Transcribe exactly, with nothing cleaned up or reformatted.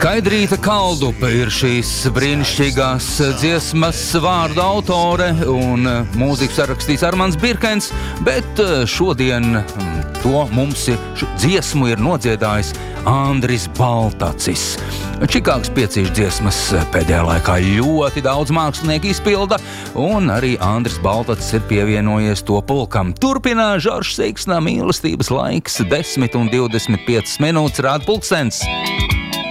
Skaidrīta Kaldupe ir šīs brīnišķīgās dziesmas vārdu autore un mūziku sarakstījis Armands Birkens, bet šodien to mums ir, dziesmu ir nodziedājis Andris Baltacis. Čikāgas piecīšu dziesmas pēdējā laikā ļoti daudz mākslinieku izpilda, un arī Andris Baltacis ir pievienojies to pulkam. Turpinā Žoržs Siksna mīlestības laiks, desmit un divdesmit piecas minūtes rāda pulkstens.